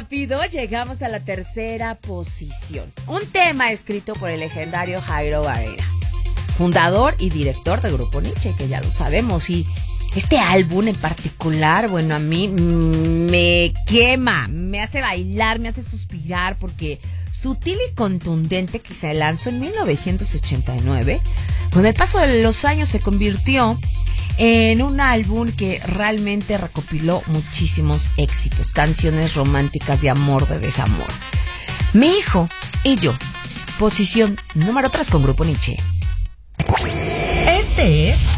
rápido llegamos a la tercera posición. Un tema escrito por el legendario Jairo Varela, fundador y director del Grupo Nietzsche, que ya lo sabemos. Y este álbum en particular, bueno, a mí me quema, me hace bailar, me hace suspirar, porque sutil y contundente, que se lanzó en 1989, con el paso de los años se convirtió en un álbum que realmente recopiló muchísimos éxitos, canciones románticas de amor, de desamor. Mi hijo y yo, posición número 3 con Grupo Nietzsche. Este es